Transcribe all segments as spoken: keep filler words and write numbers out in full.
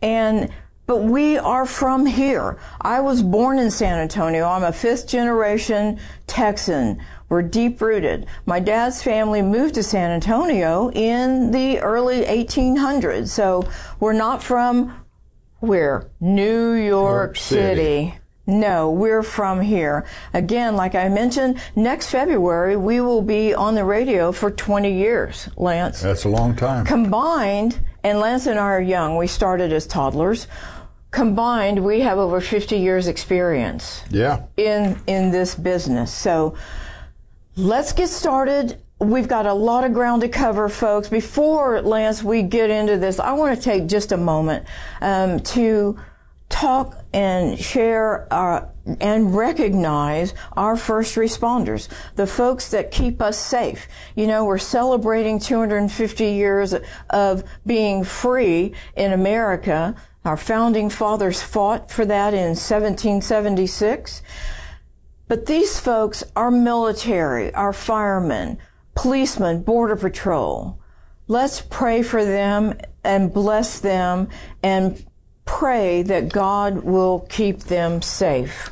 And but we are from here. I was born in San Antonio. I'm a fifth generation Texan. We're deep rooted. My dad's family moved to San Antonio in the early eighteen hundreds. So we're not from where? New York, York City. City. No, we're from here. Again, like I mentioned, next February we will be on the radio for twenty years, Lance. That's a long time. Combined, and Lance and I are young. We started as toddlers. Combined, we have over fifty years experience. Yeah. In in this business. So let's get started. We've got a lot of ground to cover, folks. Before, Lance, we get into this, I want to take just a moment um, to talk and share our, and recognize our first responders, the folks that keep us safe. You know, we're celebrating two hundred fifty years of being free in America. Our founding fathers fought for that in seventeen seventy-six. But these folks, our military, our firemen, policemen, Border Patrol, let's pray for them and bless them and pray that God will keep them safe.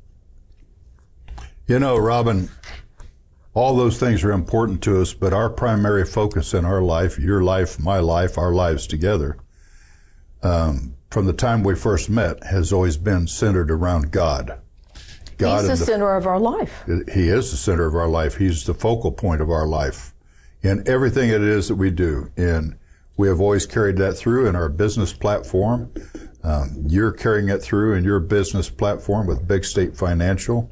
You know, Robin, all those things are important to us, but our primary focus in our life, your life, my life, our lives together, um, from the time we first met, has always been centered around God. God He's the, the center of our life. He is the center of our life. He's the focal point of our life in everything it is that we do. And we have always carried that through in our business platform. Um, you're carrying it through in your business platform with Big State Financial.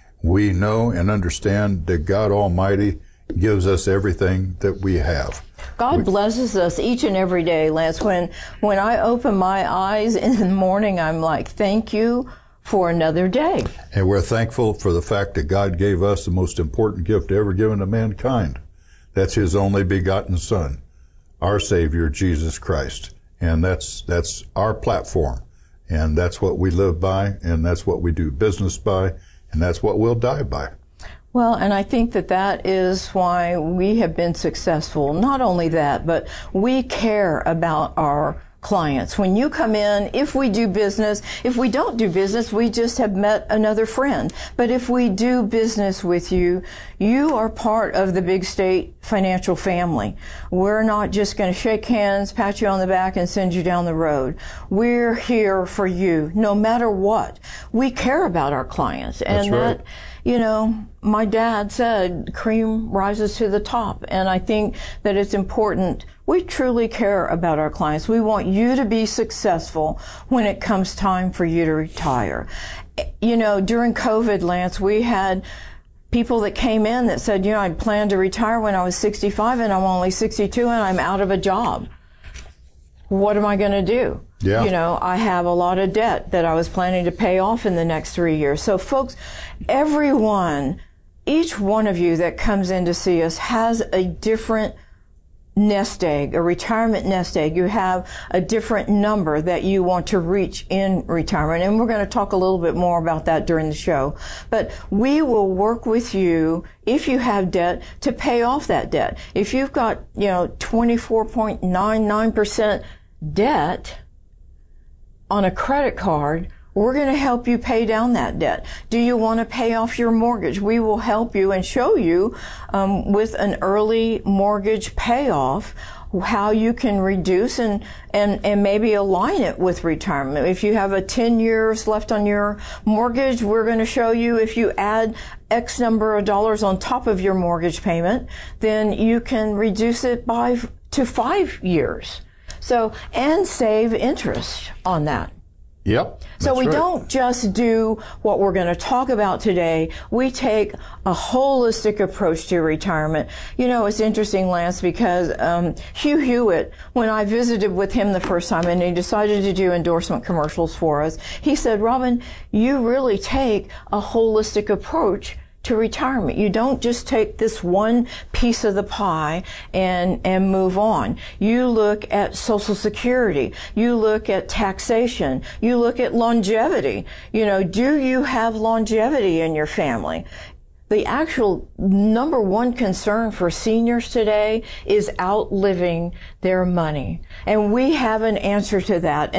We know and understand that God Almighty gives us everything that we have. God we, blesses us each and every day, Lance. When, when I open my eyes in the morning, I'm like, thank you for another day. And we're thankful for the fact that God gave us the most important gift ever given to mankind. That's His only begotten Son, our Savior, Jesus Christ. And that's that's our platform. And that's what we live by, and that's what we do business by, and that's what we'll die by. Well, and I think that that is why we have been successful. Not only that, but we care about our clients. When you come in, if we do business, if we don't do business, we just have met another friend. But if we do business with you, you are part of the Big State Financial family. We're not just going to shake hands, pat you on the back, and send you down the road. We're here for you, no matter what. We care about our clients. And That's right. that, you know, my dad said, cream rises to the top. And I think that it's important. We truly care about our clients. We want you to be successful when it comes time for you to retire. You know, during COVID, Lance, we had people that came in that said, you know, I'd planned to retire when I was sixty-five and I'm only sixty-two and I'm out of a job. What am I going to do? Yeah. You know, I have a lot of debt that I was planning to pay off in the next three years. So folks, everyone, each one of you that comes in to see us has a different nest egg, a retirement nest egg. You have a different number that you want to reach in retirement. And we're going to talk a little bit more about that during the show. But we will work with you, if you have debt, to pay off that debt. If you've got, you know, twenty-four point nine nine percent debt on a credit card, we're going to help you pay down that debt. Do you want to pay off your mortgage? We will help you and show you um, with an early mortgage payoff how you can reduce and, and, and maybe align it with retirement. If you have a ten years left on your mortgage, we're going to show you if you add X number of dollars on top of your mortgage payment, then you can reduce it by to five years. So, and save interest on that. Yep. So we right. don't just do what we're going to talk about today. We take a holistic approach to retirement. You know, it's interesting, Lance, because um, Hugh Hewitt, when I visited with him the first time and he decided to do endorsement commercials for us, he said, Robin, you really take a holistic approach to retirement. You don't just take this one piece of the pie and and move on. You look at Social Security. You look at taxation. You look at longevity. You know, do you have longevity in your family? The actual number one concern for seniors today is outliving their money. And we have an answer to that.